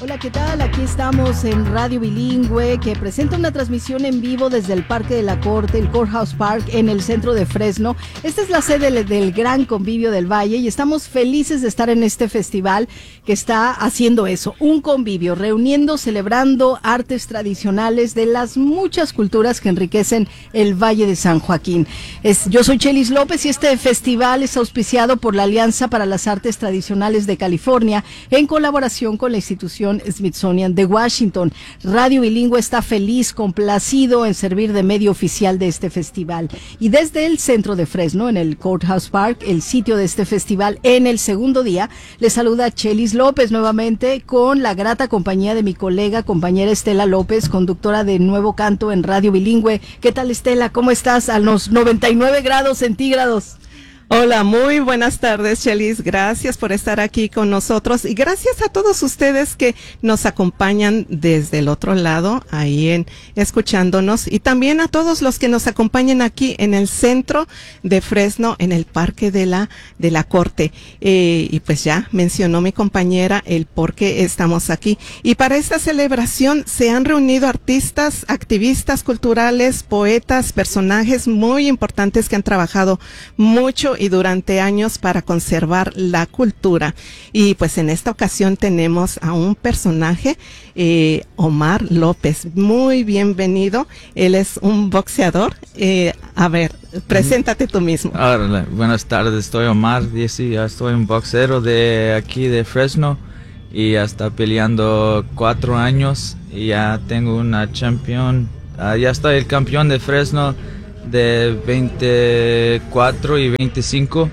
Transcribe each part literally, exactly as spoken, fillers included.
Hola, ¿qué tal? Aquí estamos en Radio Bilingüe, que presenta una transmisión en vivo desde el Parque de la Corte, el Courthouse Park, en el centro de Fresno. Esta es la sede del, del Gran Convivio del Valle y estamos felices de estar en este festival que está haciendo eso, un convivio, reuniendo, celebrando artes tradicionales de las muchas culturas que enriquecen el Valle de San Joaquín. Es, yo soy Chelis López y este festival es auspiciado por la Alianza para las Artes Tradicionales de California en colaboración con la institución Smithsonian de Washington. Radio Bilingüe está feliz, complacido en servir de medio oficial de este festival. Y desde el centro de Fresno, en el Courthouse Park, el sitio de este festival, en el segundo día, les saluda Chelis López nuevamente con la grata compañía de mi colega, compañera Estela López, conductora de Nuevo Canto en Radio Bilingüe. ¿Qué tal, Estela? ¿Cómo estás? A los noventa y nueve grados centígrados. Hola, muy buenas tardes, Chelis. Gracias por estar aquí con nosotros y gracias a todos ustedes que nos acompañan desde el otro lado, ahí en escuchándonos, y también a todos los que nos acompañan aquí en el centro de Fresno, en el Parque de la de la Corte. Eh, y pues ya mencionó mi compañera el por qué estamos aquí. Y para esta celebración se han reunido artistas, activistas culturales, poetas, personajes muy importantes que han trabajado mucho y durante años para conservar la cultura. Y pues en esta ocasión tenemos a un personaje, eh, Omar López. Muy bienvenido. Él es un boxeador. Eh, a ver, preséntate tú mismo. Hola, buenas tardes. Estoy Omar. Sí, ya estoy un boxeador de aquí de Fresno y ya está peleando cuatro años y ya tengo una champion. Uh, ya estoy el campeón de Fresno de veinticuatro y veinticinco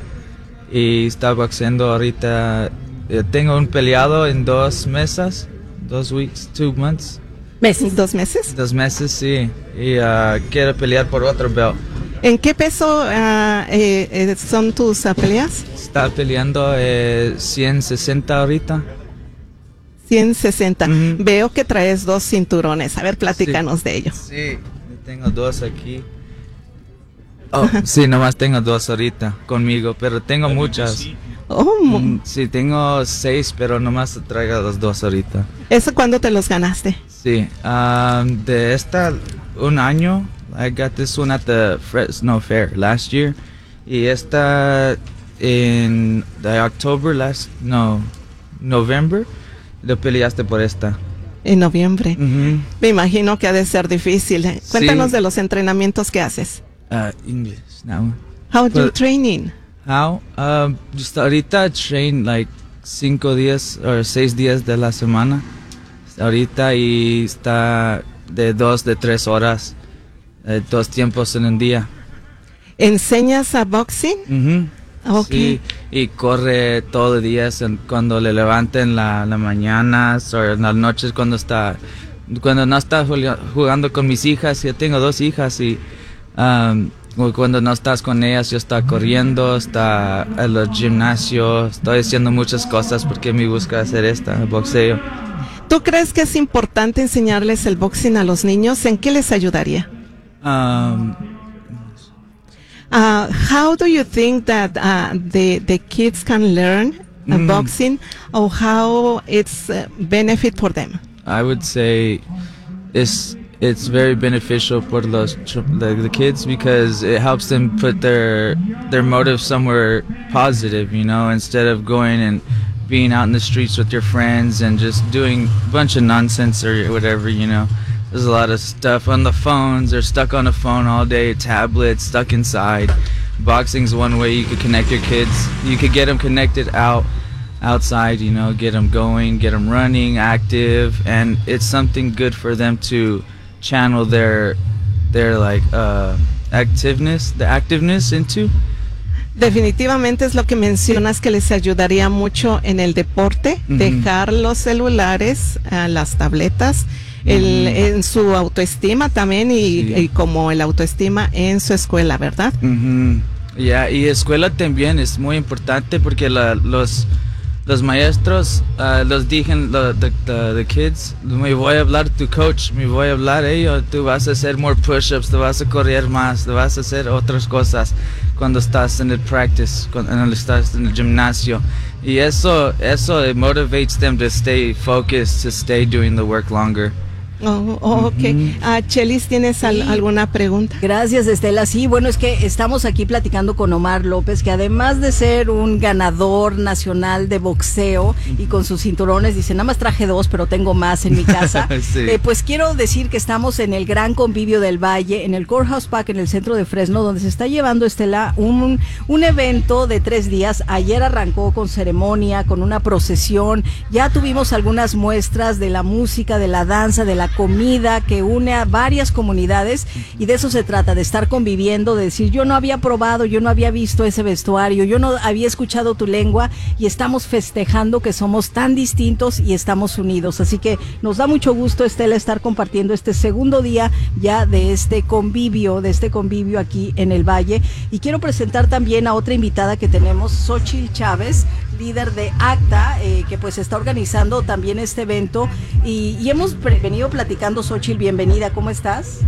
y está boxeando ahorita. Eh, tengo un peleado en dos meses, dos weeks, two months. ¿Meses? ¿Dos meses? Dos meses, sí. Y uh, quiero pelear por otro belt. ¿En qué peso uh, eh, eh, son tus uh, peleas? Está peleando eh, ciento sesenta ahorita. ciento sesenta. Mm-hmm. Veo que traes dos cinturones. A ver, platícanos sí. de ello. Sí, tengo dos aquí. Oh, sí, nomás tengo dos ahorita conmigo, pero tengo muchas. Oh, mm, sí, tengo seis, pero nomás traigo los dos ahorita. ¿Eso cuándo te los ganaste? Sí, um, de esta, un año, I got this one at the Fresno Fair last year. Y esta en the October last, no, November, lo peleaste por esta. En noviembre. Mm-hmm. Me imagino que ha de ser difícil. Cuéntanos sí. de los entrenamientos que haces. Uh, English now. How are But, you training? How? Um, just ahorita train like cinco días o seis días de la semana. Ahorita y está de dos, de tres horas, eh, dos tiempos en un día. ¿Enseñas a boxing? Mm-hmm. Okay. Sí, y corre todo el día cuando le levanten la, la mañana o en las noches cuando está, cuando no está jugando con mis hijas. Yo tengo dos hijas y Um, cuando no estás con ellas, yo estoy corriendo, está en el gimnasio, estoy haciendo muchas cosas porque me gusta hacer esta, el boxeo. ¿Tú crees que es importante enseñarles el boxing a los niños? ¿En qué les ayudaría? Um, uh, how do you think that uh, the, the kids can learn uh, mm. boxing, or how it's uh, benefit for them? I would say it's It's very beneficial for los, the, the kids because it helps them put their their motive somewhere positive, you know, instead of going and being out in the streets with your friends and just doing a bunch of nonsense or whatever, you know. There's a lot of stuff on the phones. They're stuck on the phone all day, tablets, stuck inside. Boxing's one way you could connect your kids. You could get them connected out, outside, you know, get them going, get them running, active, and it's something good for them to channel their their like uh activeness the activeness into. Definitivamente es lo que mencionas que les ayudaría mucho en el deporte, mm-hmm. dejar los celulares, uh, las tabletas, mm-hmm. el, en su autoestima también y, sí. y como el autoestima en su escuela, ¿verdad? Mm-hmm. Yeah, y escuela también es muy importante porque la, los los maestros, uh, los dijen, the, the, the, the kids, me voy a hablar tu coach, me voy a hablar ellos, tú vas a hacer more push-ups, tú vas a correr más, tú vas a hacer otras cosas cuando estás en el practice, cuando estás en el gimnasio. Y eso, eso it motivates them to stay focused, to stay doing the work longer. Oh, oh, ok. Uh, Chelis, ¿tienes al, sí. alguna pregunta? Gracias, Estela. Sí, bueno, es que estamos aquí platicando con Omar López, que además de ser un ganador nacional de boxeo y con sus cinturones, dice, nada más traje dos, pero tengo más en mi casa. Sí. eh, pues quiero decir que estamos en el Gran Convivio del Valle, en el Courthouse Park, en el centro de Fresno, donde se está llevando, Estela, un, un evento de tres días. Ayer arrancó con ceremonia, con una procesión. Ya tuvimos algunas muestras de la música, de la danza, de la comida que une a varias comunidades, y de eso se trata, de estar conviviendo, de decir, yo no había probado, yo no había visto ese vestuario, yo no había escuchado tu lengua, y estamos festejando que somos tan distintos y estamos unidos. Así que nos da mucho gusto, Estela, estar compartiendo este segundo día ya de este convivio, de este convivio aquí en el Valle. Y quiero presentar también a otra invitada que tenemos, Xochitl Chávez, líder de ACTA, eh, que pues está organizando también este evento, y, y hemos pre- venido platicando. Xochitl, bienvenida, ¿cómo estás?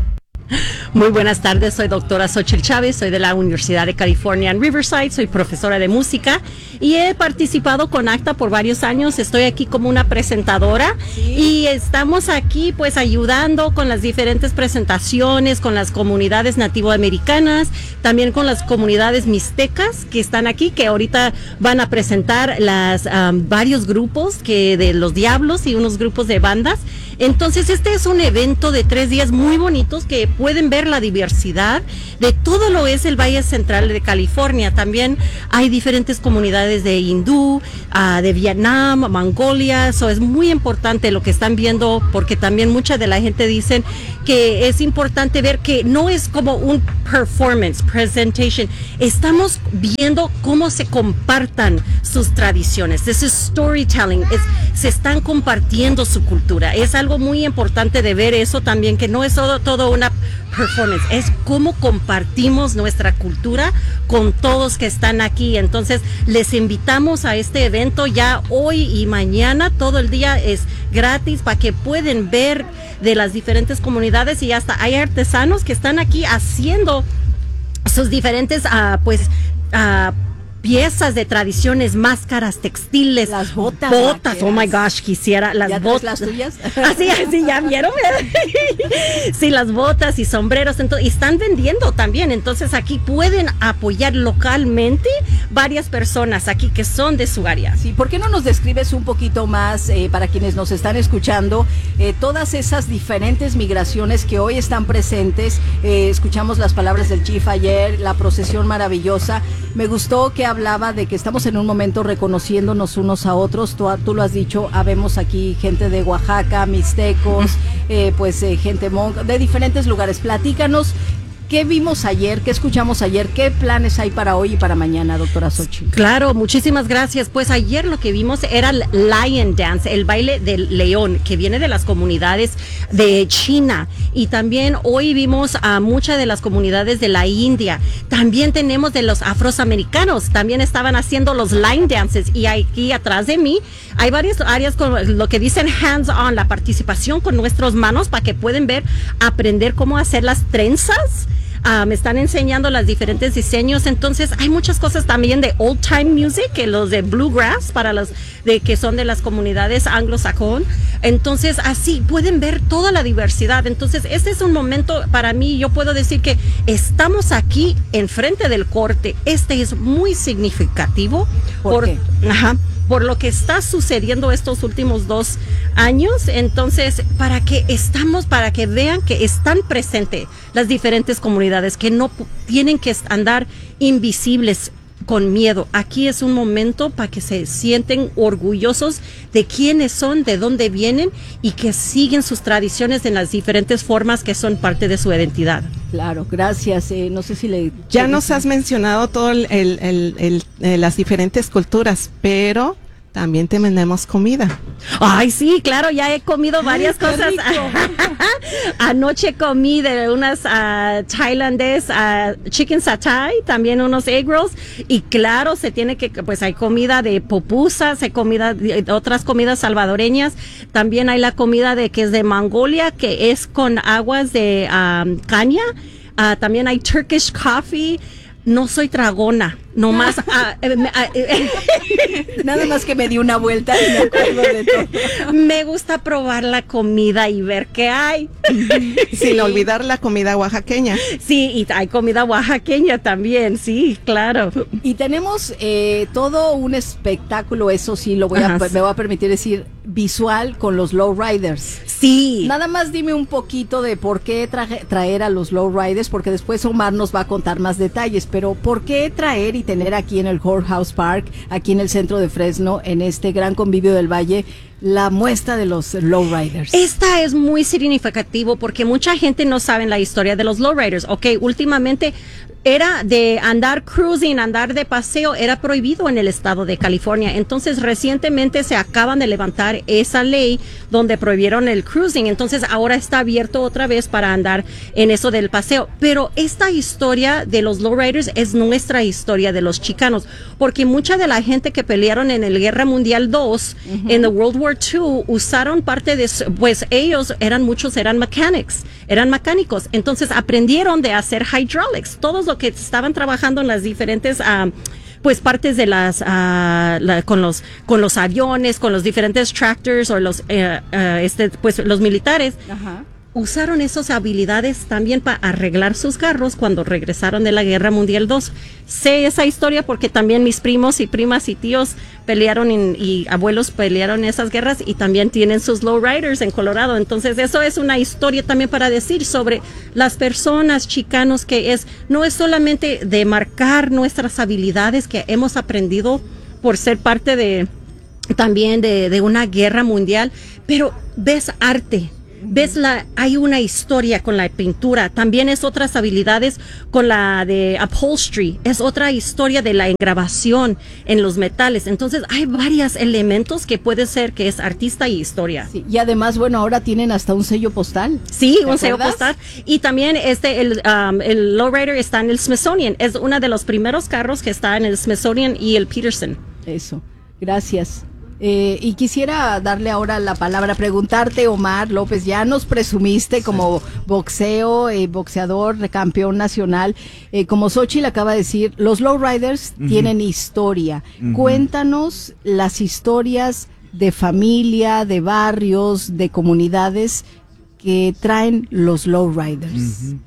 Muy buenas tardes, soy doctora Xochitl Chávez, soy de la Universidad de California en Riverside, soy profesora de música y he participado con ACTA por varios años, estoy aquí como una presentadora. ¿Sí? Y estamos aquí pues ayudando con las diferentes presentaciones, con las comunidades nativoamericanas, también con las comunidades mixtecas que están aquí, que ahorita van a presentar las um, varios grupos que de los Diablos y unos grupos de bandas. Entonces este es un evento de tres días muy bonitos que pueden ver la diversidad de todo lo es el Valle Central de California. También hay diferentes comunidades de hindú, uh, de Vietnam, Mongolia. Eso es muy importante lo que están viendo, porque también mucha de la gente dicen que es importante ver que no es como un performance, presentation. Estamos viendo cómo se compartan sus tradiciones. This is storytelling. Es, se están compartiendo su cultura. Es algo muy importante de ver eso también, que no es todo, todo una performance, es cómo compartimos nuestra cultura con todos que están aquí. Entonces les invitamos a este evento ya hoy y mañana, todo el día es gratis para que pueden ver de las diferentes comunidades, y hasta hay artesanos que están aquí haciendo sus diferentes uh, pues uh, piezas de tradiciones, máscaras, textiles, las botas, botas, oh my gosh, quisiera las ¿Ya botas, las tuyas? así, así, ya vieron, sí, las botas y sombreros, entonces, y están vendiendo también, entonces aquí pueden apoyar localmente varias personas aquí que son de su área. Sí, ¿por qué no nos describes un poquito más, eh, para quienes nos están escuchando, eh, todas esas diferentes migraciones que hoy están presentes? Eh, escuchamos las palabras del chief ayer, la procesión maravillosa. Me gustó que hablaba de que estamos en un momento reconociéndonos unos a otros. Tú, tú lo has dicho, habemos aquí gente de Oaxaca, mixtecos, eh, pues eh, gente mon- de diferentes lugares. Platícanos, ¿qué vimos ayer? ¿Qué escuchamos ayer? ¿Qué planes hay para hoy y para mañana, doctora Xochitl? Claro, muchísimas gracias. Pues ayer lo que vimos era el Lion Dance, el baile del león, que viene de las comunidades de China. Y también hoy vimos a muchas de las comunidades de la India. También tenemos de los afroamericanos, también estaban haciendo los line dances. Y aquí atrás de mí hay varias áreas con lo que dicen hands-on, la participación con nuestras manos para que pueden ver, aprender cómo hacer las trenzas. Uh, me están enseñando los diferentes diseños. Entonces hay muchas cosas también de old time music, que los de bluegrass para los de que son de las comunidades anglosajón. Entonces así pueden ver toda la diversidad. Entonces este es un momento para mí, yo puedo decir que estamos aquí enfrente del corte. Este es muy significativo ¿Por, por, qué? Ajá, por lo que está sucediendo estos últimos dos años. Entonces, para que estamos, para que vean que están presentes las diferentes comunidades, que no p- tienen que andar invisibles con miedo. Aquí es un momento para que se sienten orgullosos de quiénes son, de dónde vienen, y que siguen sus tradiciones en las diferentes formas que son parte de su identidad. Claro, gracias. Eh, no sé si le... Ya nos has mencionado todo el, el, el, el, eh, las diferentes culturas, pero también tenemos comida. Ay, sí, claro, ya he comido varias Ay, cosas. Anoche comí de unas uh, tailandés, uh, chicken satay, también unos egg rolls, y claro, se tiene que, pues hay comida de pupusas, hay comida de otras comidas salvadoreñas, también hay la comida de que es de Mongolia, que es con aguas de um, caña, uh, también hay Turkish coffee. No soy tragona, No más. ah, eh, me- ah, eh, Nada más que me di una vuelta y me acuerdo de todo. me gusta probar la comida y ver qué hay. Sin olvidar la comida oaxaqueña. Sí, y hay comida oaxaqueña también, sí, claro. Y tenemos eh, todo un espectáculo, eso sí, lo voy a, Ajá. me voy a permitir decir, visual con los lowriders. Sí. Nada más dime un poquito de por qué traje- traer a los lowriders, porque después Omar nos va a contar más detalles, pero ¿por qué traer y tener aquí en el Courthouse Park, aquí en el centro de Fresno, en este gran convivio del Valle, la muestra de los lowriders? Esta es muy significativo porque mucha gente no sabe la historia de los lowriders. Ok, últimamente era de andar cruising, andar de paseo, era prohibido en el estado de California. Entonces, recientemente se acaban de levantar esa ley donde prohibieron el cruising. Entonces, ahora está abierto otra vez para andar en eso del paseo. Pero esta historia de los lowriders es nuestra historia de los chicanos, porque mucha de la gente que pelearon en el Guerra Mundial dos, en the World War two, usaron parte de, su- pues ellos eran, muchos eran mechanics, eran mecánicos. Entonces, aprendieron de hacer hydraulics, todos los que estaban trabajando en las diferentes ah, pues partes de las ah, la- con los con los aviones, con los diferentes tractors o los eh, eh, este pues los militares Ajá. usaron esas habilidades también para arreglar sus carros cuando regresaron de la Guerra Mundial dos. Sé esa historia porque también mis primos y primas y tíos pelearon en- y abuelos pelearon en esas guerras y también tienen sus lowriders en Colorado. Entonces eso es una historia también para decir sobre las personas chicanos, que es no es solamente de marcar nuestras habilidades que hemos aprendido por ser parte de también de, de una guerra mundial, pero ves arte. Ves la, hay una historia con la pintura, también es otras habilidades con la de upholstery, es otra historia de la engravación en los metales. Entonces hay varios elementos que puede ser que es artista y historia. Sí, y además, bueno, ahora tienen hasta un sello postal. Sí, ¿Te un sello acuerdas? postal. Y también este, el, um, el lowrider está en el Smithsonian. Es uno de los primeros carros que está en el Smithsonian y el Peterson. Eso, gracias. Eh, y quisiera darle ahora la palabra, preguntarte, Omar López, ya nos presumiste como boxeo, eh, boxeador, campeón nacional, eh, como Xochitl acaba de decir, los lowriders Ujú. tienen historia. Ujú. Cuéntanos las historias de familia, de barrios, de comunidades que traen los lowriders. Mhm.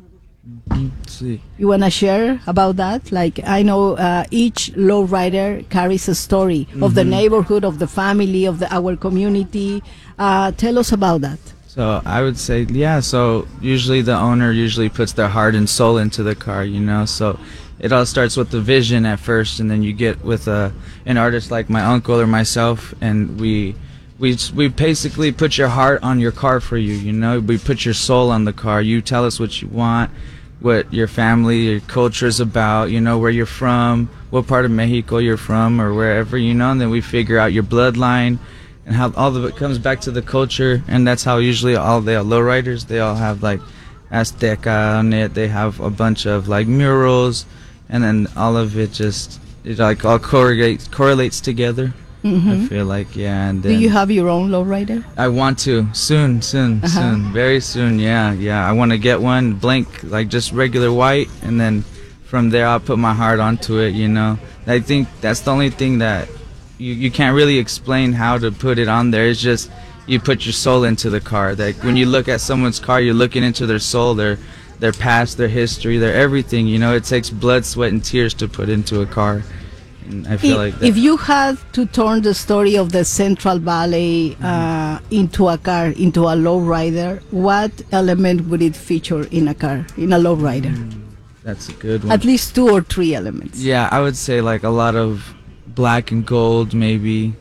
Sí. You want to share about that? Like, I know uh, each lowrider carries a story of the Mhm. neighborhood, of the family, of the, our community. Uh, tell us about that. So I would say, yeah, so usually the owner usually puts their heart and soul into the car, you know, so it all starts with the vision at first, and then you get with a, an artist like my uncle or myself, and we, we, we basically put your heart on your car for you, you know, we put your soul on the car, you tell us what you want, what your family, your culture is about, you know, where you're from, what part of Mexico you're from, or wherever, you know, and then we figure out your bloodline, and how all of it comes back to the culture, and that's how usually all the lowriders, they all have like Azteca on it, they have a bunch of like murals, and then all of it just, it like all correlates, correlates together, I feel like, yeah, and Do then you have your own lowrider? I want to, soon, soon, Uh-huh. soon, very soon, yeah, yeah, I want to get one, blank, like just regular white, and then from there I'll put my heart onto it, you know, I think that's the only thing that you, you can't really explain how to put it on there. It's just you put your soul into the car. Like when you look at someone's car, you're looking into their soul, their their past, their history, their everything. You know, it takes blood, sweat, and tears to put into a car. And I feel If, like that. if you had to turn the story of the Central Valley uh, into a car, into a lowrider, what element would it feature in a car, in a lowrider? That's a good one. At least two or three elements. Yeah, I would say like a lot of black and gold, maybe.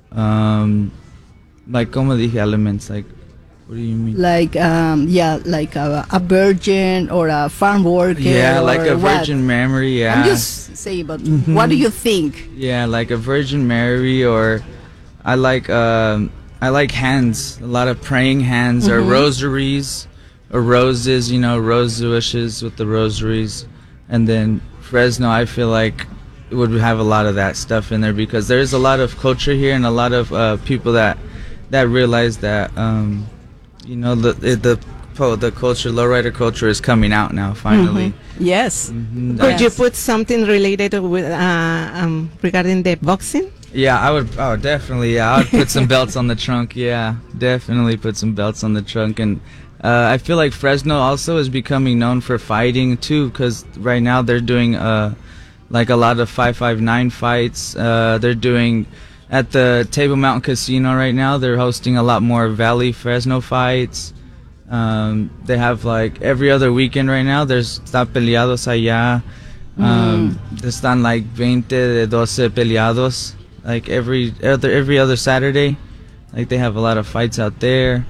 Um, like como dije elements. Like, what do you mean? Like, um, yeah, like a, a virgin or a farm worker. Yeah, like or a what? Virgin Mary. Yeah. I'm just saying, but Mhm. what do you think? Yeah, like a Virgin Mary, or I like um I like hands, a lot of praying hands, or Mhm. rosaries, or roses. You know, rose wishes with the rosaries, and then Fresno. I feel like it would have a lot of that stuff in there because there's a lot of culture here and a lot of uh, people that that realize that um, you know the the po- the culture, lowrider culture, is coming out now. Finally. Mm-hmm. Yes. Mm-hmm. Could Yes. you put something related with uh, um, regarding the boxing? Yeah, I would. Oh, definitely. Yeah, I would put some belts on the trunk. Yeah, definitely put some belts on the trunk. And uh, I feel like Fresno also is becoming known for fighting too, because right now they're doing uh, like a lot of five five nine fights. Uh, they're doing at the Table Mountain Casino right now. They're hosting a lot more Valley Fresno fights. Um, they have like every other weekend right now. There's está peleados allá. Um, mm. Están like veinte de doce peleados. Like every other every other Saturday, like they have a lot of fights out there.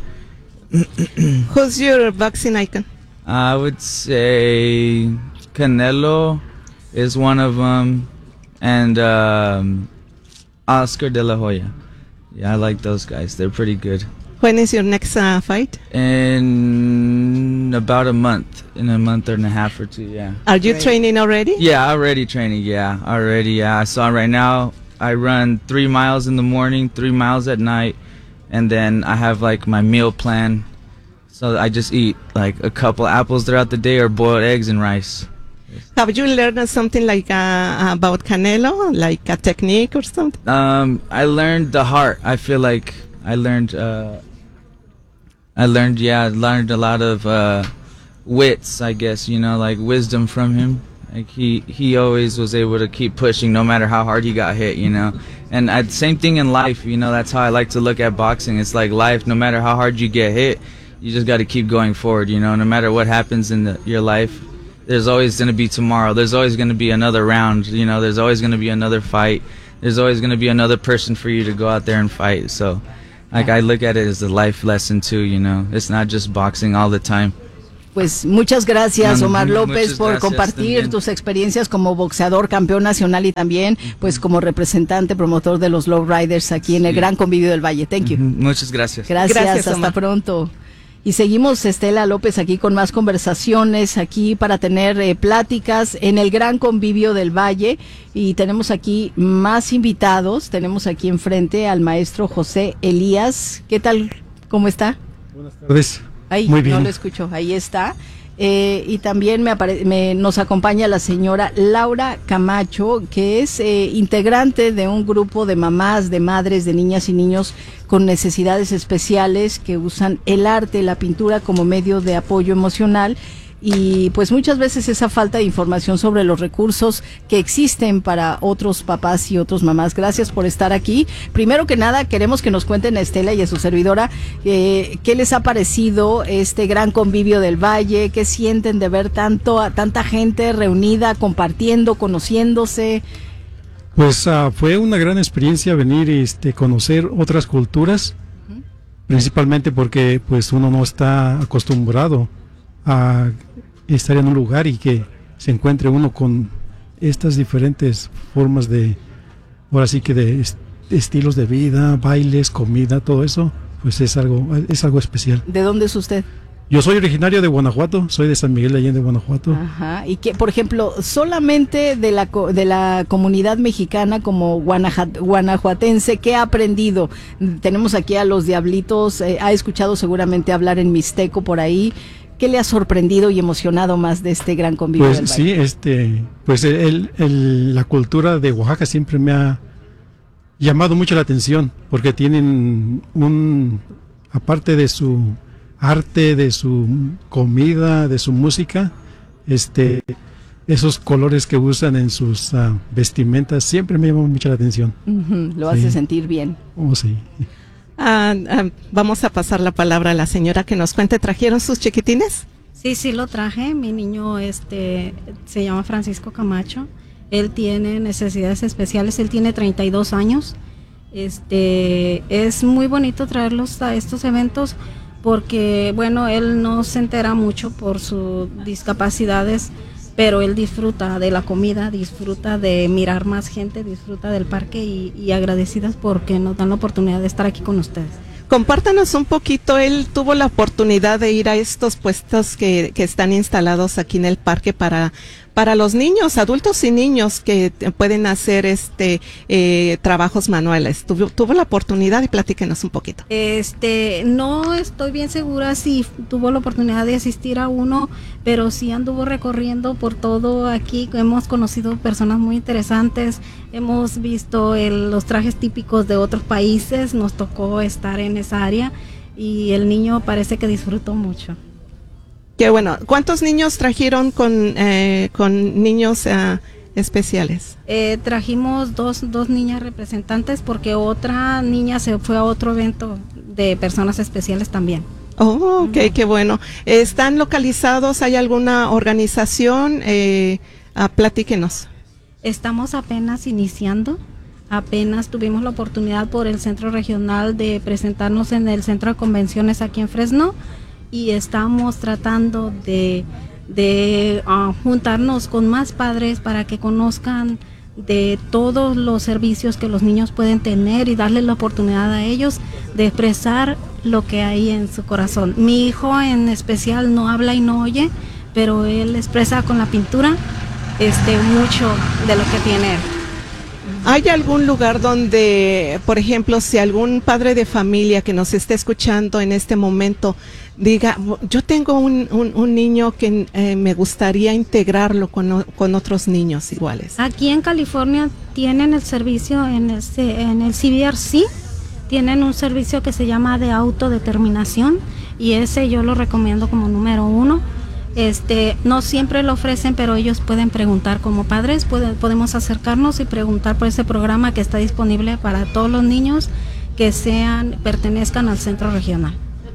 Who's your boxing icon? I would say Canelo is one of them, and um, Oscar De La Hoya. Yeah, I like those guys. They're pretty good. When is your next uh, fight? In about a month, in a month and a half or two. Yeah. Are you Great. training already? Yeah, already training. Yeah, already. Yeah, so right now I run three miles in the morning, three miles at night, and then I have like my meal plan. So I just eat like a couple apples throughout the day or boiled eggs and rice. Have you learned something like uh, about Canelo, like a technique or something? Um, I learned the heart. I feel like I learned, uh, I learned, yeah, I learned a lot of uh, wits, I guess, you know, like wisdom from him. Like he, he always was able to keep pushing no matter how hard he got hit, you know. And I, same thing in life, you know, that's how I like to look at boxing. It's like life, no matter how hard you get hit, you just got to keep going forward, you know. No matter what happens in the, your life, there's always going to be tomorrow. There's always going to be another round, you know. There's always going to be another fight. There's always going to be another person for you to go out there and fight. So, like, I look at it as a life lesson too, you know. It's not just boxing all the time. Pues muchas gracias, Omar López, por compartir tus experiencias como boxeador, campeón nacional y también pues como representante, promotor de los Lowriders aquí en el Gran Convivio del Valle. Thank you. Muchas gracias. Gracias, gracias hasta Omar. pronto. Y seguimos, Estela López, aquí con más conversaciones, aquí para tener eh, pláticas en el Gran Convivio del Valle. Y tenemos aquí más invitados. Tenemos aquí enfrente al maestro José Elías. ¿Qué tal? ¿Cómo está? Buenas tardes. Ay, Muy bien. No lo escucho. Ahí está. Eh, y también me, apare- me nos acompaña la señora Laura Camacho, que es eh, integrante de un grupo de mamás, de madres, de niñas y niños con necesidades especiales que usan el arte, la pintura como medio de apoyo emocional. Y pues muchas veces esa falta de información sobre los recursos que existen para otros papás y otros mamás. Gracias por estar aquí. Primero que nada, queremos que nos cuenten a Estela y a su servidora eh, qué les ha parecido este Gran Convivio del Valle, qué sienten de ver tanto a tanta gente reunida, compartiendo, conociéndose. Pues uh, fue una gran experiencia venir y este, conocer otras culturas, uh-huh. Principalmente porque pues uno no está acostumbrado a estar en un lugar y que se encuentre uno con estas diferentes formas de, ahora sí que de est- estilos de vida, bailes, comida, todo eso, pues es algo, es algo especial. ¿De dónde es usted? Yo soy originario de Guanajuato, soy de San Miguel de Allende, Guanajuato. Ajá, y que, por ejemplo, solamente de la co- de la comunidad mexicana como guanaja- guanajuatense, ¿qué ha aprendido? Tenemos aquí a los Diablitos, eh, ha escuchado seguramente hablar en mixteco por ahí. ¿Qué le ha sorprendido y emocionado más de este Gran Convivio Pues del sí, Valle? este, pues el, el, la cultura de Oaxaca siempre me ha llamado mucho la atención, porque tienen un, aparte de su arte, de su comida, de su música, este, esos colores que usan en sus uh, vestimentas siempre me llaman mucho la atención. Uh-huh, lo Sí. hace sentir bien. Oh, sí. Ah, ah, vamos a pasar la palabra a la señora que nos cuente. ¿Trajeron sus chiquitines? Sí, sí lo traje. Mi niño este se llama Francisco Camacho. Él tiene necesidades especiales. Él tiene treinta y dos años. Este es muy bonito traerlos a estos eventos porque, bueno, él no se entera mucho por sus discapacidades, pero él disfruta de la comida, disfruta de mirar más gente, disfruta del parque y, y agradecidas porque nos dan la oportunidad de estar aquí con ustedes. Compártanos un poquito. Él tuvo la oportunidad de ir a estos puestos que, que están instalados aquí en el parque para, para los niños, adultos y niños que te- pueden hacer este eh, trabajos manuales. ¿Tuvo, tuvo la oportunidad? Y platíquenos un poquito. Este, no estoy bien segura si tuvo la oportunidad de asistir a uno, pero sí anduvo recorriendo por todo aquí. Hemos conocido personas muy interesantes, hemos visto el- los trajes típicos de otros países, nos tocó estar en esa área y el niño parece que disfrutó mucho. Qué bueno. ¿Cuántos niños trajeron con, eh, con niños eh, especiales? Eh, trajimos dos, dos niñas representantes porque otra niña se fue a otro evento de personas especiales también. Oh, ok, qué bueno. ¿Están localizados? ¿Hay alguna organización? Eh, ah, platíquenos. Estamos apenas iniciando, apenas tuvimos la oportunidad por el centro regional de presentarnos en el centro de convenciones aquí en Fresno y estamos tratando de, de ah, juntarnos con más padres para que conozcan de todos los servicios que los niños pueden tener y darles la oportunidad a ellos de expresar lo que hay en su corazón. Mi hijo en especial no habla y no oye, pero él expresa con la pintura este mucho de lo que tiene él. ¿Hay algún lugar donde, por ejemplo, si algún padre de familia que nos esté escuchando en este momento diga, yo tengo un, un, un niño que eh, me gustaría integrarlo con, o- con otros niños iguales? Aquí en California tienen el servicio en el, C- en el C B R C, tienen un servicio que se llama de autodeterminación y ese yo lo recomiendo como número uno. Este, no siempre lo ofrecen, pero ellos pueden preguntar como padres, pueden, podemos acercarnos y preguntar por ese programa que está disponible para todos los niños que sean, pertenezcan al centro regional.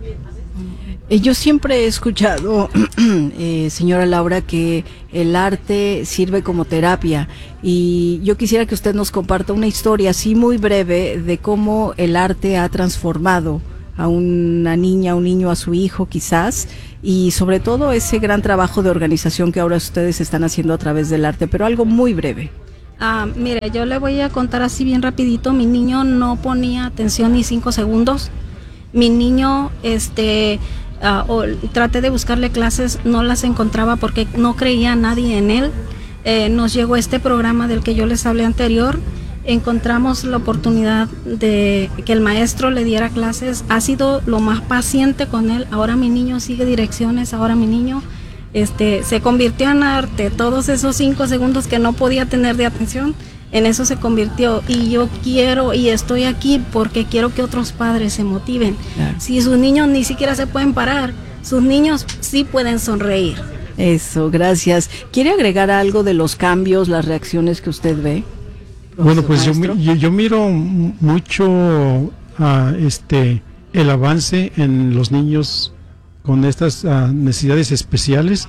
Eh, Yo siempre he escuchado, eh, señora Laura, que el arte sirve como terapia y yo quisiera que usted nos comparta una historia así muy breve de cómo el arte ha transformado a una niña, a un niño, a su hijo quizás, y sobre todo ese gran trabajo de organización que ahora ustedes están haciendo a través del arte, pero algo muy breve. Ah, mire, yo le voy a contar así bien rapidito. Mi niño no ponía atención ni cinco segundos. Mi niño, este, ah, o- traté de buscarle clases, no las encontraba porque no creía nadie en él. Eh, nos llegó este programa del que yo les hablé anterior. Encontramos la oportunidad de que el maestro le diera clases. Ha sido lo más paciente con él. Ahora mi niño sigue direcciones. Ahora mi niño este, se convirtió en arte. Todos esos cinco segundos que no podía tener de atención, en eso se convirtió. Y yo quiero y estoy aquí porque quiero que otros padres se motiven. Claro. Si sus niños ni siquiera se pueden parar, sus niños sí pueden sonreír. Eso, gracias. ¿Quiere agregar algo de los cambios, las reacciones que usted ve? Bueno, pues yo, Maestro. mi- yo, yo miro m- mucho ah, este el avance en los niños con estas ah, necesidades especiales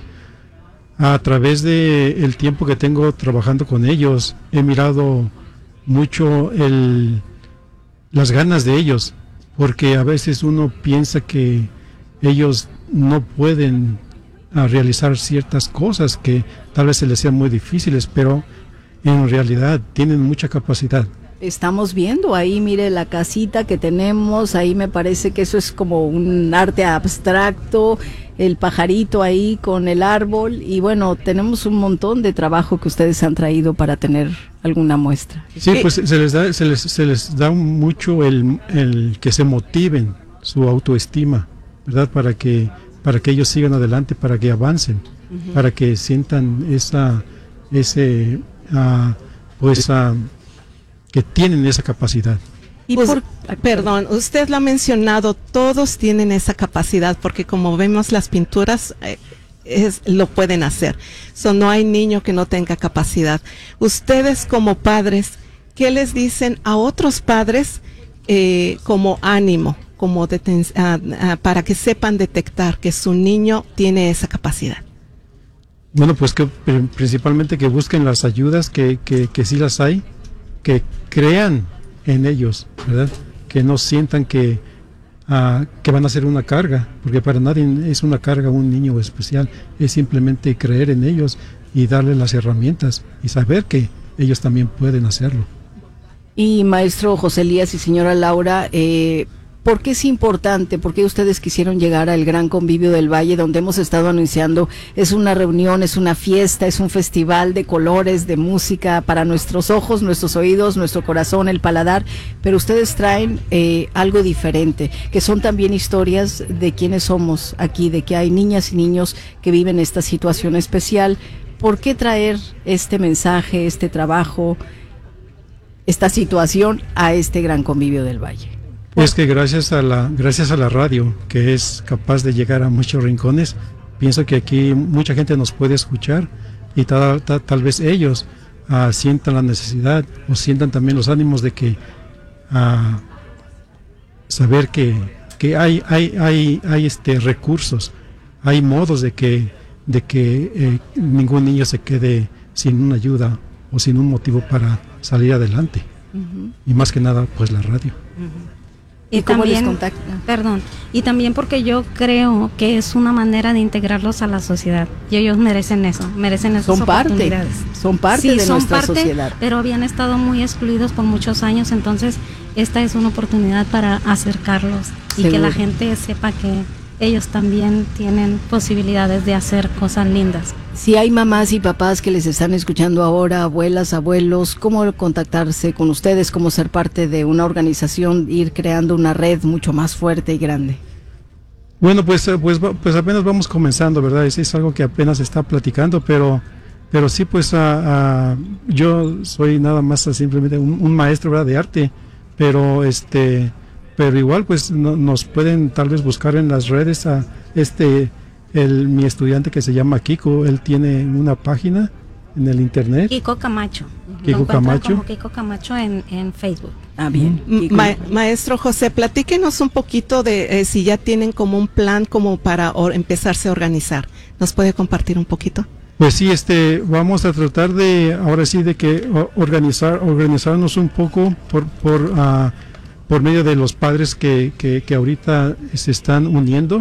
a través de el tiempo que tengo trabajando con ellos. He mirado mucho el las ganas de ellos, porque a veces uno piensa que ellos no pueden ah, realizar ciertas cosas que tal vez se les sean muy difíciles, pero en realidad tienen mucha capacidad. Estamos viendo ahí, mire la casita que tenemos, ahí me parece que eso es como un arte abstracto, el pajarito ahí con el árbol y bueno, tenemos un montón de trabajo que ustedes han traído para tener alguna muestra. Sí, Eh, pues se les da, se les, se les da mucho el, el que se motiven su autoestima, ¿verdad? Para que, para que ellos sigan adelante, para que avancen, para que sientan esa, ese, ah, pues, ah, que tienen esa capacidad. Y Pues, por, perdón, usted lo ha mencionado, todos tienen esa capacidad, porque como vemos las pinturas, eh, es, lo pueden hacer. So, no hay niño que no tenga capacidad. Ustedes como padres, ¿qué les dicen a otros padres eh, como ánimo, como deten- ah, ah, para que sepan detectar que su niño tiene esa capacidad? Bueno, pues que pr- principalmente que busquen las ayudas, que, que, que sí las hay, que crean en ellos, ¿verdad? Que no sientan que, ah, que van a ser una carga, porque para nadie es una carga un niño especial, es simplemente creer en ellos y darles las herramientas y saber que ellos también pueden hacerlo. Y maestro José Elías y señora Laura, eh, ¿Por qué es importante? ¿Por qué ustedes quisieron llegar al Gran Convivio del Valle, donde hemos estado anunciando, es una reunión, es una fiesta, es un festival de colores, de música para nuestros ojos, nuestros oídos, nuestro corazón, el paladar, pero ustedes traen eh, algo diferente, que son también historias de quiénes somos aquí, de que hay niñas y niños que viven esta situación especial? ¿Por qué traer este mensaje, este trabajo, esta situación a este Gran Convivio del Valle? Es que gracias a la gracias a la radio, que es capaz de llegar a muchos rincones, pienso que aquí mucha gente nos puede escuchar y tal, tal, tal vez ellos uh, sientan la necesidad o sientan también los ánimos de que uh, saber que, que hay hay hay hay este recursos, hay modos de que de que eh, ningún niño se quede sin una ayuda o sin un motivo para salir adelante. Uh-huh. Y más que nada pues la radio. Uh-huh. Y, y también, perdón, y también porque yo creo que es una manera de integrarlos a la sociedad y ellos merecen eso, merecen esas son oportunidades. Parte, son parte sí, de son nuestra parte, sociedad. Pero habían estado muy excluidos por muchos años, entonces esta es una oportunidad para acercarlos y Seguro. Que la gente sepa que ellos también tienen posibilidades de hacer cosas lindas. Si hay mamás y papás que les están escuchando ahora, abuelas, abuelos, ¿cómo contactarse con ustedes? ¿Cómo ser parte de una organización, ir creando una red mucho más fuerte y grande? Bueno, pues pues pues apenas vamos comenzando, ¿verdad? Es, es algo que apenas se está platicando, pero pero sí, pues uh, uh, yo soy nada más uh, simplemente un, un maestro, ¿verdad?, de arte, pero este... pero igual pues no, nos pueden tal vez buscar en las redes a este el mi estudiante que se llama Kiko, él tiene una página en el internet. Kiko Camacho. Kiko Camacho. Como Kiko Camacho en, en Facebook. Ah, bien. Ma Maestro José, platíquenos un poquito de eh, si ya tienen como un plan como para empezarse a organizar. ¿Nos puede compartir un poquito? Pues sí, este, vamos a tratar de, ahora sí, de que organizar, organizarnos un poco por, por uh, por medio de los padres que, que, que ahorita se están uniendo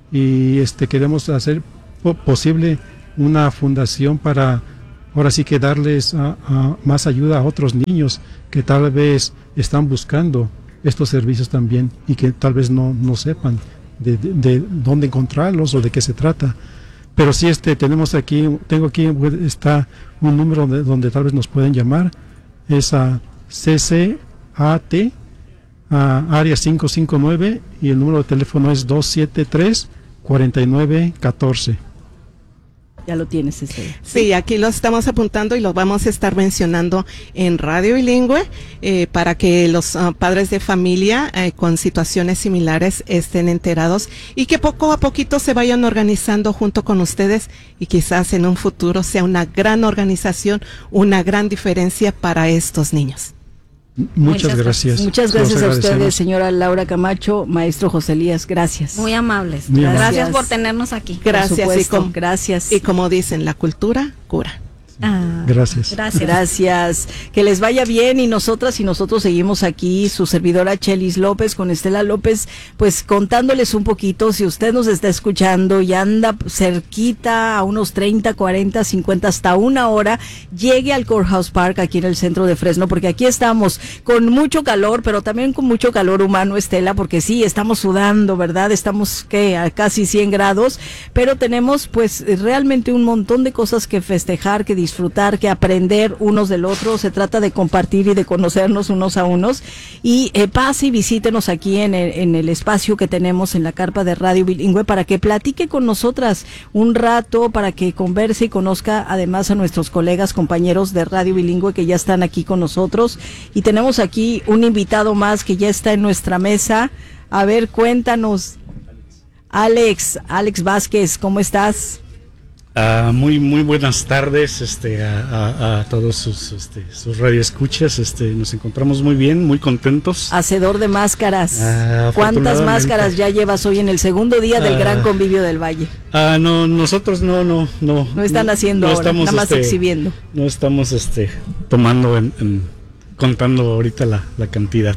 y este queremos hacer po posible una fundación para ahora sí que darles a, a más ayuda a otros niños que tal vez están buscando estos servicios también y que tal vez no, no sepan de, de, de dónde encontrarlos o de qué se trata. Pero sí, este tenemos aquí, tengo aquí está un número de, donde tal vez nos pueden llamar, es a C C A T Uh, área cinco cinco nueve y el número de teléfono es dos siete tres, cuatro nueve uno cuatro. Ya lo tienes, este. Sí, aquí lo estamos apuntando y lo vamos a estar mencionando en Radio Bilingüe eh, para que los uh, padres de familia eh, con situaciones similares estén enterados y que poco a poquito se vayan organizando junto con ustedes y quizás en un futuro sea una gran organización, una gran diferencia para estos niños. Muchas, Muchas gracias. Muchas gracias a ustedes, señora Laura Camacho, maestro José Elías, gracias. Muy amables. Gracias, gracias por tenernos aquí. Gracias. Por supuesto, y com gracias. Y como dicen, la cultura cura. Ah, gracias. gracias. Gracias. Que les vaya bien y nosotras y nosotros seguimos aquí, su servidora Chelis López con Estela López, pues contándoles un poquito, si usted nos está escuchando y anda cerquita a unos treinta, cuarenta, cincuenta, hasta una hora, llegue al Courthouse Park aquí en el centro de Fresno, porque aquí estamos con mucho calor, pero también con mucho calor humano, Estela, porque sí, estamos sudando, ¿verdad? Estamos, ¿qué? A casi cien grados, pero tenemos pues realmente un montón de cosas que festejar, que disfrutar. disfrutar, que aprender unos del otro. Se trata de compartir y de conocernos unos a unos. Y eh, pase y visítenos aquí en el, en el espacio que tenemos en la carpa de Radio Bilingüe para que platique con nosotras un rato, para que converse y conozca además a nuestros colegas, compañeros de Radio Bilingüe que ya están aquí con nosotros. Y tenemos aquí un invitado más que ya está en nuestra mesa. A ver, cuéntanos, Alex, Alex Vázquez, ¿cómo estás? Uh, muy muy buenas tardes este, a, a, a todos sus, este, sus radioescuchas. Este, nos encontramos muy bien, muy contentos. Hacedor de máscaras. Uh, ¿Cuántas máscaras ya llevas hoy en el segundo día del uh, Gran Convivio del Valle? Uh, no, nosotros no, no, no. No están no, haciendo no ahora, estamos, nada más este, exhibiendo. No estamos este, tomando, en, en, contando ahorita la, la cantidad.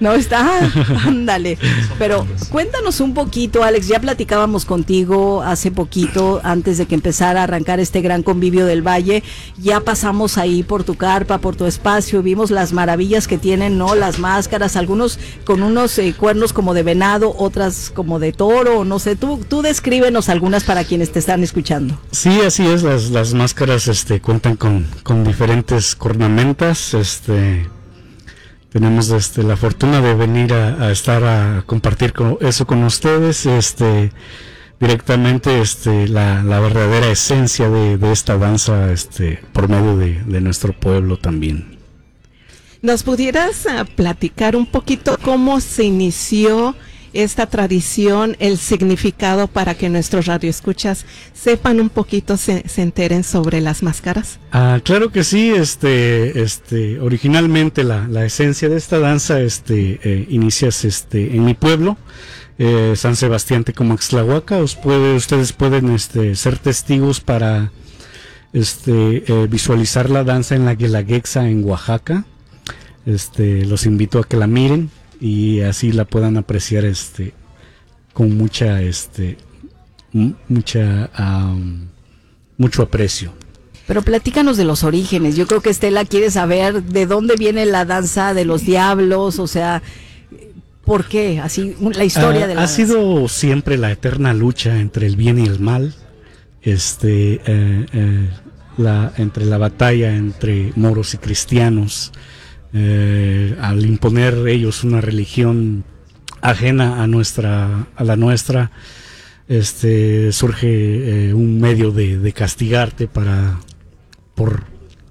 No está, ándale. Pero cuéntanos un poquito, Alex, ya platicábamos contigo hace poquito, antes de que empezara a arrancar este gran convivio del Valle, ya pasamos ahí por tu carpa, por tu espacio, vimos las maravillas que tienen, ¿no? Las máscaras, algunos con unos eh, cuernos como de venado, otras como de toro, no sé, tú, tú descríbenos algunas para quienes te están escuchando. Sí, así es, las, las máscaras este, cuentan con, con diferentes cornamentas, este... Tenemos este, la fortuna de venir a, a estar a compartir con, eso con ustedes, este, directamente este, la, la verdadera esencia de, de esta danza este, por medio de, de nuestro pueblo también. ¿Nos pudieras uh, platicar un poquito cómo se inició esta tradición, el significado para que nuestros radioescuchas sepan un poquito, se, se enteren sobre las máscaras? Ah, claro que sí, este, este, originalmente la, la esencia de esta danza, este, eh, inicias, este, en mi pueblo, eh, San Sebastián Tecomaxtlahuaca. Os puede, ustedes pueden, este, ser testigos para, este, eh, visualizar la danza en la Guelaguetza en Oaxaca. Este, los invito a que la miren y así la puedan apreciar este con mucha este m- mucha um, mucho aprecio. Pero platícanos de los orígenes. Yo creo que Estela quiere saber de dónde viene la danza de los diablos, o sea, ¿por qué? Así la historia uh, de la ha danza. sido siempre la eterna lucha entre el bien y el mal, este eh, eh, la entre la batalla entre moros y cristianos. Eh, al imponer ellos una religión ajena a nuestra a la nuestra, este surge eh, un medio de, de castigarte para por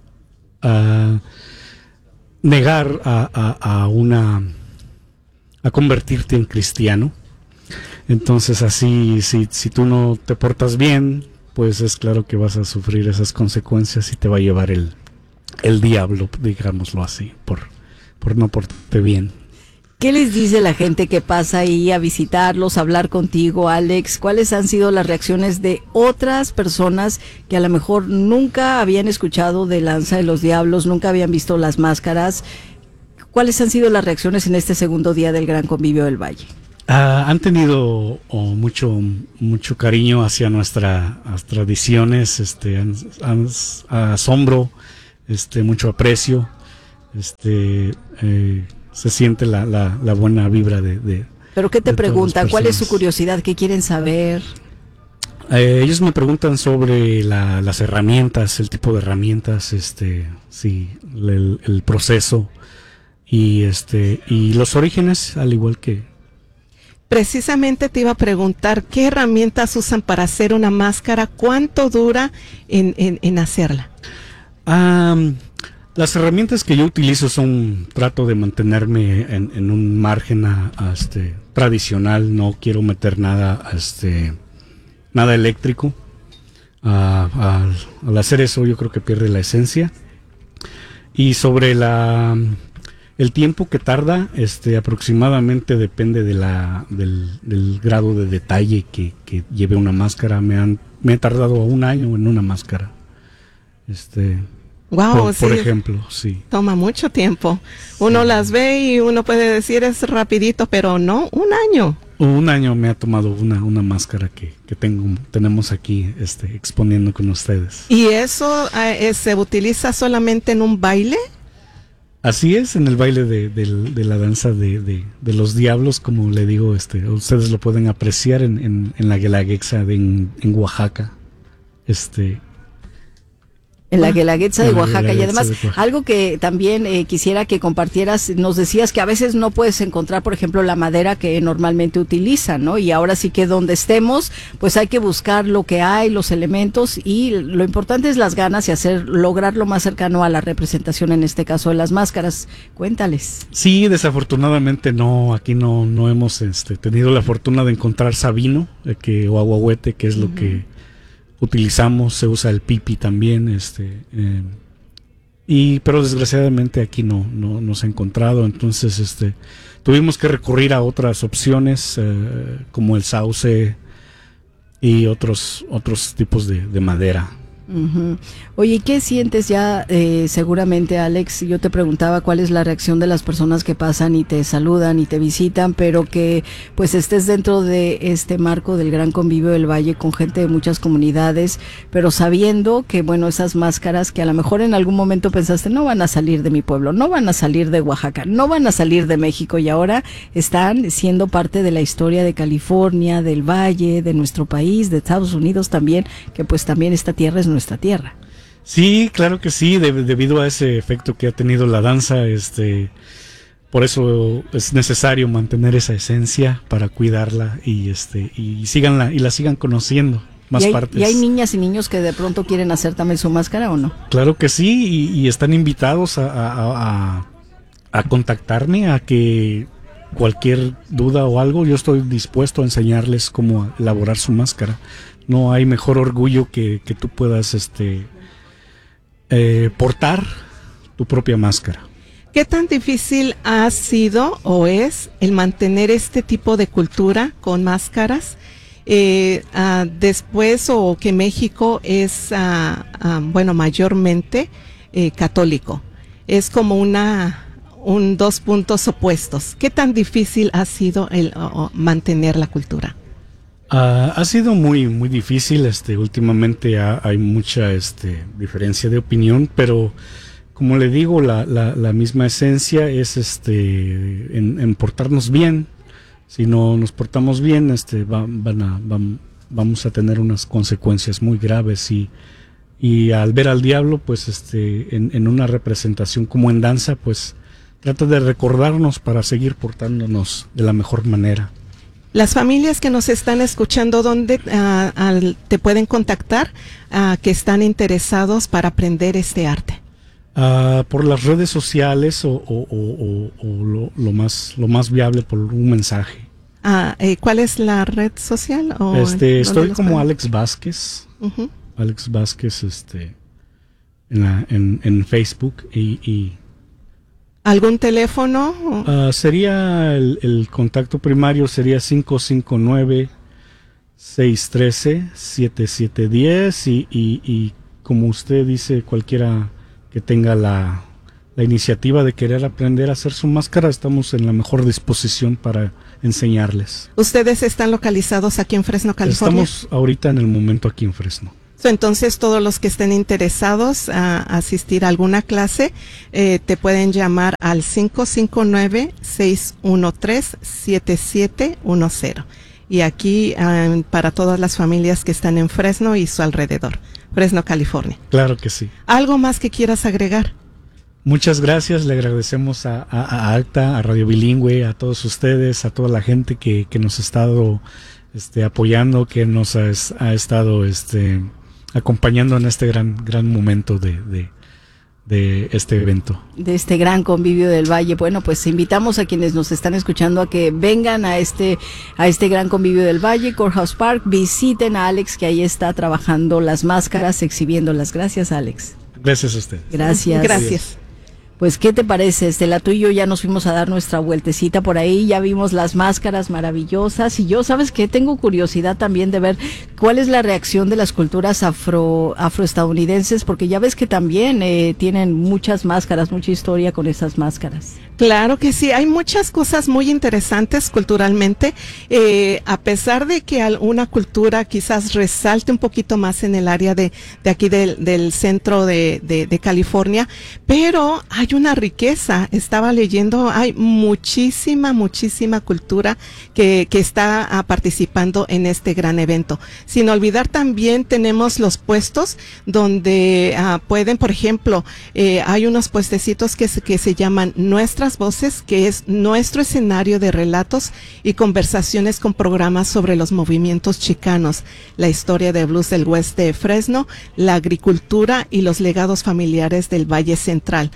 uh, negar a, a, a una a convertirte en cristiano. Entonces así si, si tú no te portas bien, pues es claro que vas a sufrir esas consecuencias y te va a llevar el el diablo, digámoslo así, por, por no portarte bien. ¿Qué les dice la gente que pasa ahí a visitarlos, a hablar contigo, Alex? ¿Cuáles han sido las reacciones de otras personas que a lo mejor nunca habían escuchado de la danza de los diablos, nunca habían visto las máscaras? ¿Cuáles han sido las reacciones en este segundo día del Gran Convivio del Valle? Uh, han tenido oh, mucho mucho cariño hacia nuestras tradiciones, este, han, han, asombro, este, mucho aprecio, este, eh, se siente la, la, la buena vibra de, de ¿Pero qué te preguntan? ¿Cuál es su personas. curiosidad? ¿Qué quieren saber? Eh, ellos me preguntan sobre la, las herramientas, el tipo de herramientas, este, sí, el, el proceso y este y los orígenes, al igual que. Precisamente te iba a preguntar qué herramientas usan para hacer una máscara, cuánto dura en, en, en hacerla. Um, las herramientas que yo utilizo son, trato de mantenerme en, en un margen a, a este, tradicional, no quiero meter nada, a este, nada eléctrico. Uh, al, al hacer eso yo creo que pierde la esencia. Y sobre la el tiempo que tarda, este, aproximadamente depende de la del, del grado de detalle que, que lleve una máscara. Me han me he tardado un año en una máscara. Este, wow, por, sí, por ejemplo, sí. Toma mucho tiempo. Uno sí. Las ve y uno puede decir es rapidito, pero no, un año. Un año me ha tomado una, una máscara que, que tengo, tenemos aquí este, exponiendo con ustedes. ¿Y eso eh, se utiliza solamente en un baile? Así es, en el baile de, de, de la danza de, de, de los diablos, como le digo, este, ustedes lo pueden apreciar en, en, en la Guelaguetza de, en, en Oaxaca. Este... En la Guelaguetza de Oaxaca. Y además, algo que también eh, quisiera que compartieras, nos decías que a veces no puedes encontrar, por ejemplo, la madera que normalmente utilizan, ¿no? Y ahora sí que donde estemos, pues hay que buscar lo que hay, los elementos, y lo importante es las ganas y hacer, lograr lo más cercano a la representación, en este caso de las máscaras. Cuéntales. Sí, desafortunadamente no, aquí no, no hemos este, tenido la fortuna de encontrar sabino, eh, que, o aguahuete, que es lo uh-huh. que utilizamos. Se usa el pipi también, este, eh, y pero desgraciadamente aquí no, no nos ha encontrado. Entonces, este, tuvimos que recurrir a otras opciones eh, como el sauce y otros otros tipos de, de madera. Uh-huh. Oye, ¿qué sientes ya? Eh, seguramente, Alex, yo te preguntaba cuál es la reacción de las personas que pasan y te saludan y te visitan, pero que pues estés dentro de este marco del Gran Convivio del Valle con gente de muchas comunidades, pero sabiendo que, bueno, esas máscaras que a lo mejor en algún momento pensaste no van a salir de mi pueblo, no van a salir de Oaxaca, no van a salir de México, y ahora están siendo parte de la historia de California, del Valle, de nuestro país, de Estados Unidos también, que pues también esta tierra es nuestra nuestra tierra. Sí, claro que sí, de, debido a ese efecto que ha tenido la danza, este, por eso es necesario mantener esa esencia para cuidarla y este y siganla y la sigan conociendo más ¿Y hay, partes. ¿Y hay niñas y niños que de pronto quieren hacer también su máscara o no? Claro que sí, y, y están invitados a, a, a, a contactarme, a que cualquier duda o algo, yo estoy dispuesto a enseñarles cómo elaborar su máscara. No hay mejor orgullo que, que tú puedas este eh, portar tu propia máscara. ¿Qué tan difícil ha sido o es el mantener este tipo de cultura con máscaras eh, uh, después o que México es, uh, uh, bueno, mayormente eh, católico? Es como una un dos puntos opuestos. ¿Qué tan difícil ha sido el uh, mantener la cultura? Uh, ha sido muy muy difícil. Este, últimamente ha, hay mucha este diferencia de opinión, pero como le digo, la, la, la misma esencia es este en, en portarnos bien. Si no nos portamos bien, este va, van a, van, vamos a tener unas consecuencias muy graves, y y al ver al diablo, pues este en, en una representación como en danza, pues trata de recordarnos para seguir portándonos de la mejor manera. Las familias que nos están escuchando, ¿dónde uh, al, te pueden contactar uh, que están interesados para aprender este arte? Uh, por las redes sociales o, o, o, o, o lo, lo más lo más viable por un mensaje. Uh, eh, ¿Cuál es la red social? ¿O este, estoy como pueden? Alex Vázquez. Uh-huh. Alex Vázquez este, en, la, en, en Facebook y... y ¿algún teléfono? Uh, sería el, el contacto primario sería cinco cinco nueve, seis uno tres, siete siete uno cero y, y, y como usted dice, cualquiera que tenga la, la iniciativa de querer aprender a hacer su máscara, estamos en la mejor disposición para enseñarles. ¿Ustedes están localizados aquí en Fresno, California? Estamos ahorita en el momento aquí en Fresno. Entonces, todos los que estén interesados a asistir a alguna clase, eh, te pueden llamar al cinco cinco nueve, seis uno tres, siete siete uno cero. Y aquí, um, para todas las familias que están en Fresno y su alrededor, Fresno, California. Claro que sí. ¿Algo más que quieras agregar? Muchas gracias, le agradecemos a, a, a ACTA, a Radio Bilingüe, a todos ustedes, a toda la gente que, que nos ha estado este, apoyando, que nos ha, ha estado... este acompañando en este gran gran momento de, de, de este evento. De este gran convivio del Valle. Bueno, pues invitamos a quienes nos están escuchando a que vengan a este a este gran convivio del Valle, Courthouse Park, visiten a Alex, que ahí está trabajando las máscaras, exhibiéndolas. Gracias, Alex. Gracias a usted. Gracias. Gracias. Pues, ¿qué te parece, Estela? Tú y yo ya nos fuimos a dar nuestra vueltecita por ahí, ya vimos las máscaras maravillosas, y yo, ¿sabes qué? Tengo curiosidad también de ver cuál es la reacción de las culturas afro afroestadounidenses, porque ya ves que también eh, tienen muchas máscaras, mucha historia con esas máscaras. Claro que sí, hay muchas cosas muy interesantes culturalmente, eh, a pesar de que una cultura quizás resalte un poquito más en el área de, de aquí del, del centro de, de, de California, pero hay una riqueza. Estaba leyendo, hay muchísima, muchísima cultura que, que está uh, participando en este gran evento. Sin olvidar también tenemos los puestos donde uh, pueden, por ejemplo, eh, hay unos puestecitos que se, que se llaman Nuestras Voces, que es nuestro escenario de relatos y conversaciones con programas sobre los movimientos chicanos, la historia de blues del oeste de Fresno, la agricultura y los legados familiares del Valle Central.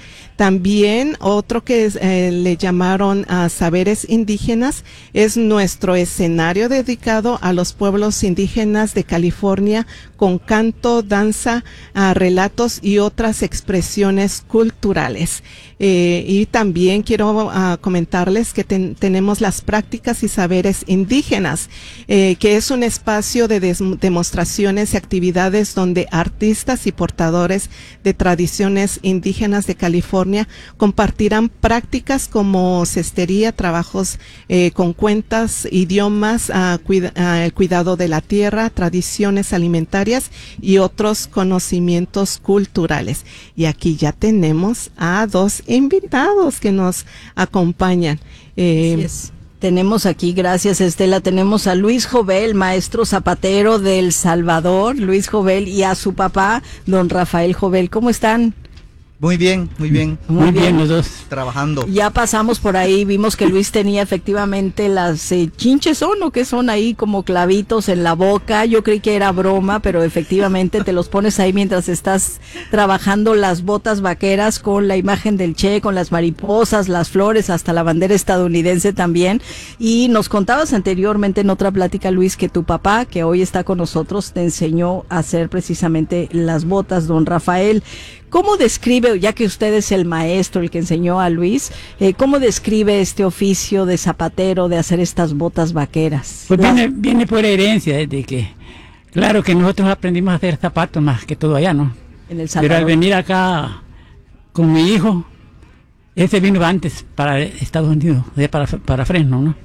También otro que eh, le llamaron a Saberes Indígenas es nuestro escenario dedicado a los pueblos indígenas de California con canto, danza, uh, relatos y otras expresiones culturales. Eh, y también quiero uh, comentarles que ten, tenemos las prácticas y saberes indígenas, eh, que es un espacio de des, demostraciones y actividades donde artistas y portadores de tradiciones indígenas de California compartirán prácticas como cestería, trabajos eh, con cuentas, idiomas, uh, cuida, uh, el cuidado de la tierra, tradiciones alimentarias y otros conocimientos culturales. Y aquí ya tenemos a dos invitados que nos acompañan. Eh, Así es. Tenemos aquí, gracias Estela, tenemos a Luis Jovel, maestro zapatero del Salvador, Luis Jovel, y a su papá, don Rafael Jovel. ¿Cómo están? Muy bien, muy bien. Muy, muy bien. bien los dos. Trabajando. Ya pasamos por ahí, vimos que Luis tenía efectivamente las eh, chinches, ¿son o qué son ahí como clavitos en la boca? Yo creí que era broma, pero efectivamente te los pones ahí mientras estás trabajando las botas vaqueras con la imagen del Che, con las mariposas, las flores, hasta la bandera estadounidense también. Y nos contabas anteriormente en otra plática, Luis, que tu papá, que hoy está con nosotros, te enseñó a hacer precisamente las botas, don Rafael. ¿Cómo describe, ya que usted es el maestro, el que enseñó a Luis, eh, cómo describe este oficio de zapatero, de hacer estas botas vaqueras? Pues viene, viene por herencia, de que, claro que nosotros aprendimos a hacer zapatos más que todo allá, ¿no? En El Salvador. Pero al venir acá con mi hijo, ese vino antes para Estados Unidos, para, para Fresno, ¿no?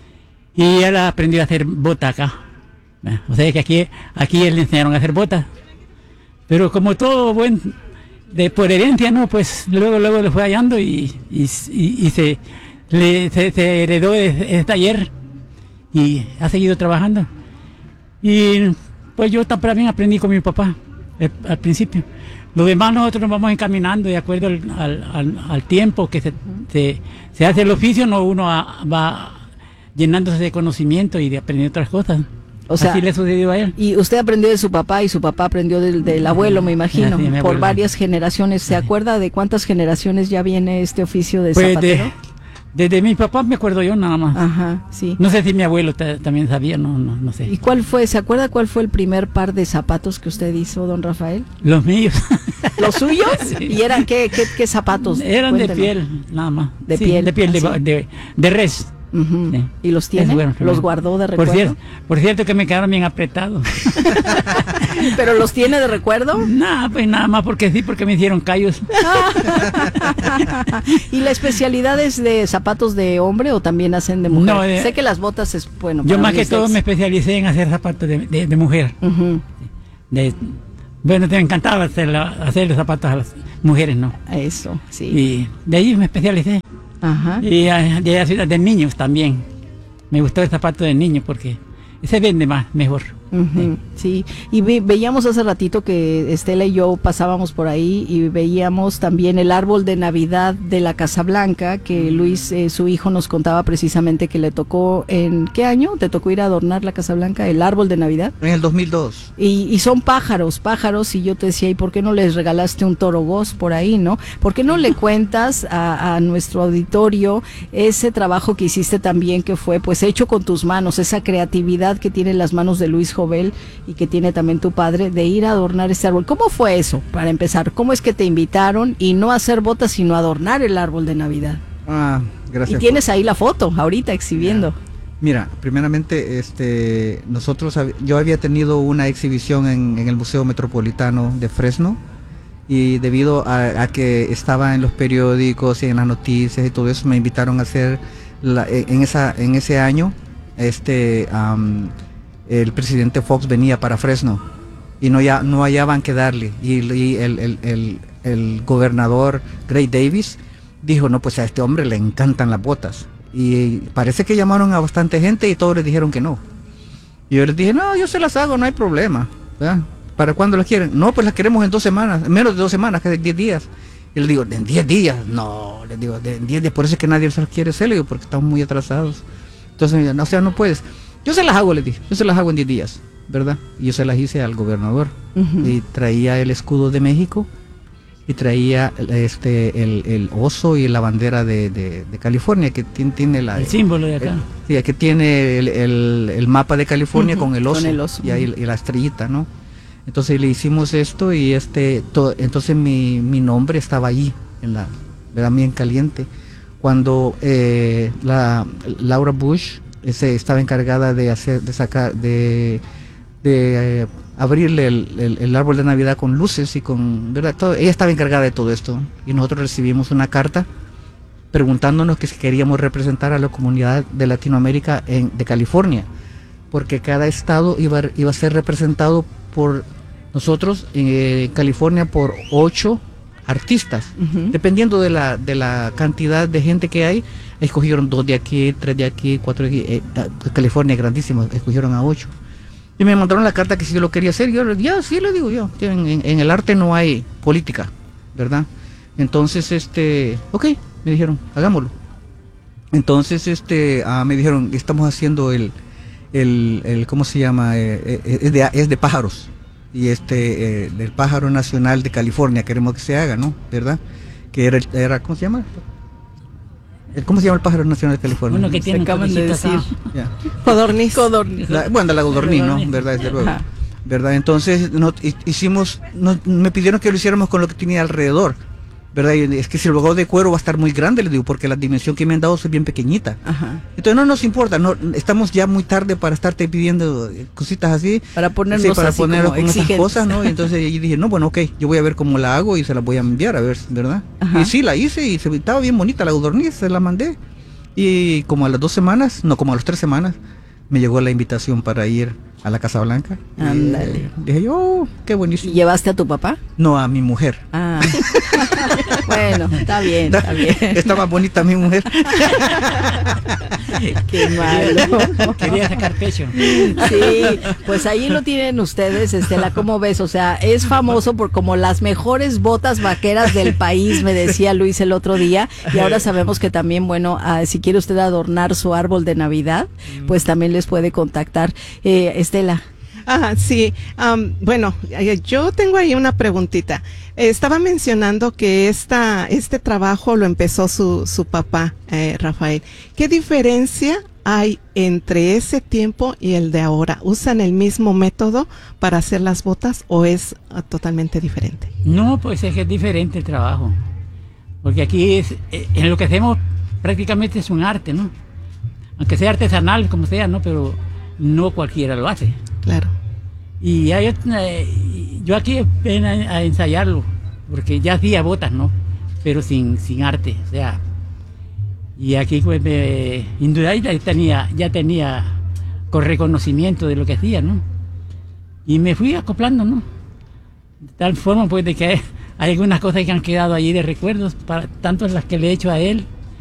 Y él aprendió a hacer botas acá. O sea que aquí, aquí él le enseñaron a hacer botas. Pero como todo buen... de por herencia, no, pues luego luego le fue hallando y, y, y, y se, le, se, se heredó ese taller y ha seguido trabajando. Y pues yo también aprendí con mi papá el, al principio. Lo demás nosotros nos vamos encaminando de acuerdo al, al, al, al tiempo que se, se, se hace el oficio, no uno a, va llenándose de conocimiento y de aprender otras cosas. O sea, así le sucedió a él. Y usted aprendió de su papá y su papá aprendió del, del abuelo, me imagino, sí, por varias generaciones. ¿Se acuerda de cuántas generaciones ya viene este oficio de pues zapatero? De, desde mi papá me acuerdo yo nada más. Ajá, sí. No sé si mi abuelo también sabía, no, no, no sé. ¿Y cuál fue, se acuerda cuál fue el primer par de zapatos que usted hizo, don Rafael? Los míos. ¿Los suyos? Sí. ¿Y eran qué, qué, qué zapatos? Eran Cuéntenos. de piel, nada más. De sí, piel. De piel, de, de, de res. Uh-huh. Sí. ¿Y los tiene? Bueno, ¿Los guardó de recuerdo? Por cierto, por cierto que me quedaron bien apretados. ¿Pero los tiene de recuerdo? Nada, pues nada más porque sí, porque me hicieron callos. ¿Y la especialidad es de zapatos de hombre o también hacen de mujer? No, de, sé que las botas es bueno. Yo para más que unisex. todo me especialicé en hacer zapatos de, de, de mujer. Uh-huh. de, bueno, me encantaba hacer, la, hacer los zapatos a las mujeres, ¿no? Eso, sí. Y de ahí me especialicé. Ajá. Y de la ciudad de niños también. Me gustó el zapato de niño porque se vende más, mejor. Uh-huh, sí, y ve, veíamos hace ratito que Estela y yo pasábamos por ahí y veíamos también el árbol de Navidad de la Casa Blanca, que Luis, eh, su hijo, nos contaba precisamente que le tocó, ¿en qué año te tocó ir a adornar la Casa Blanca, el árbol de Navidad? En el dos mil dos. Y, y son pájaros, pájaros, y yo te decía, ¿y por qué no les regalaste un toro gos por ahí, no? ¿Por qué no le cuentas a, a nuestro auditorio ese trabajo que hiciste también, que fue pues hecho con tus manos, esa creatividad que tienen las manos de Luis Jovel y que tiene también tu padre, de ir a adornar este árbol? ¿Cómo fue eso, para empezar? ¿Cómo es que te invitaron y no a hacer botas, sino a adornar el árbol de Navidad? Ah, gracias. Y tienes ahí la foto, ahorita exhibiendo. Mira, primeramente, este, nosotros, yo había tenido una exhibición en, en el Museo Metropolitano de Fresno, y debido a, a que estaba en los periódicos y en las noticias y todo eso, me invitaron a hacer, la, en, esa, en ese año, este... Um, el presidente Fox venía para Fresno y no, ya, no hallaban que darle, y, y el, el, el, el gobernador Gray Davis dijo, no, pues a este hombre le encantan las botas, y parece que llamaron a bastante gente y todos les dijeron que no, y yo les dije, no, yo se las hago, no hay problema, ¿verdad? ¿Para cuándo las quieren? No, pues las queremos en dos semanas, menos de dos semanas, que en diez días. Y les digo, en diez días, no, les digo, en diez días, por eso es que nadie se las quiere hacer, le digo, porque estamos muy atrasados. Entonces, no, o sea, no puedes. Yo se las hago, les dije, yo se las hago en diez días, ¿verdad? Y yo se las hice al gobernador. Uh-huh. Y traía el escudo de México y traía este el, el oso y la bandera de, de, de California, que tiene, tiene la, el símbolo de acá. El, sí, que tiene el, el, el mapa de California uh-huh, con el oso, con el oso. Y, ahí, y la estrellita, ¿no? Entonces le hicimos esto y este to, entonces mi, mi nombre estaba ahí, en la, ¿verdad? Bien caliente. Cuando eh, la Laura Bush ese, estaba encargada de hacer, de sacar, de, de eh, abrirle el, el, el árbol de Navidad con luces y con, ¿verdad? Todo, ella estaba encargada de todo esto y nosotros recibimos una carta preguntándonos que si queríamos representar a la comunidad de Latinoamérica en, de California, porque cada estado iba, iba a ser representado por nosotros en eh, California por ocho artistas, uh-huh. dependiendo de la de la cantidad de gente que hay. Escogieron dos de aquí, tres de aquí, cuatro de aquí. Eh, California es grandísimo, escogieron a ocho. Y me mandaron la carta que si yo lo quería hacer. Yo, ya, sí, le digo yo. En, en, en el arte no hay política, ¿verdad? Entonces, este, ok, me dijeron, hagámoslo. Entonces, este, ah, me dijeron, estamos haciendo el, el, el ¿cómo se llama? Eh, eh, es, de, es de pájaros. Y este, eh, el pájaro nacional de California, queremos que se haga, ¿no? ¿Verdad? Que era, era ¿cómo se llama? ¿Cómo se llama el pájaro nacional de California? Uno que tiene, acaban de decir. Yeah. Codorniz. Codorniz. La, bueno, la codorniz, ¿no? ¿Verdad? Desde luego. Ajá. ¿Verdad? Entonces, no, hicimos, no, me pidieron que lo hiciéramos con lo que tenía alrededor. ¿Verdad? Y es que si el logo de cuero va a estar muy grande, le digo, porque la dimensión que me han dado es bien pequeñita. Ajá. Entonces no nos importa, no, estamos ya muy tarde para estarte pidiendo cositas así. Para ponernos sí, para así ponernos como con esas exigentes. cosas, ¿no? Y entonces yo dije, no, bueno, ok, yo voy a ver cómo la hago y se la voy a enviar, a ver, ¿verdad? Ajá. Y sí, la hice y se, estaba bien bonita la codorniz, se la mandé. Y como a las dos semanas, no, como a las tres semanas, me llegó la invitación para ir a la Casa Blanca. Ándale. Eh, dije yo, oh, qué buenísimo. ¿Y llevaste a tu papá? No, a mi mujer. Ah. Bueno, está bien, está bien. Está más bonita mi mujer. Qué malo. Quería sacar pecho. Sí, pues ahí lo tienen ustedes, Estela, ¿cómo ves? O sea, es famoso por como las mejores botas vaqueras del país, me decía Luis el otro día, y ahora sabemos que también, bueno, uh, si quiere usted adornar su árbol de Navidad, pues también les puede contactar. Eh, Estela. Ah, sí. Um, bueno, yo tengo ahí una preguntita. Eh, estaba mencionando que esta, este trabajo lo empezó su, su papá, eh, Rafael. ¿Qué diferencia hay entre ese tiempo y el de ahora? ¿Usan el mismo método para hacer las botas o es uh, totalmente diferente? No, pues es que es diferente el trabajo. Porque aquí es, eh, en lo que hacemos prácticamente es un arte, ¿no? Aunque sea artesanal, como sea, ¿no? Pero no cualquiera lo hace. Claro. Y hay, eh, yo aquí ven a, a ensayarlo, porque ya hacía botas, ¿no? Pero sin, sin arte, o sea. Y aquí pues me, indudablemente ya tenía, ya tenía con reconocimiento de lo que hacía, ¿no? Y me fui acoplando, ¿no? De tal forma pues de que hay, hay algunas cosas que han quedado allí de recuerdos, para, tanto las que le he hecho a él